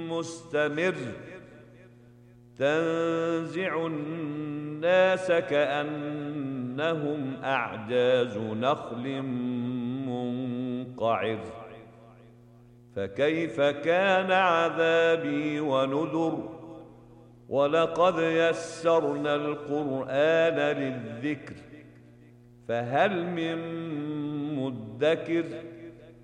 مستمر تنزع الناس كأنهم أعجاز نخل منقعر فكيف كان عذابي ونذر ولقد يسرنا القرآن للذكر فهل من مدكر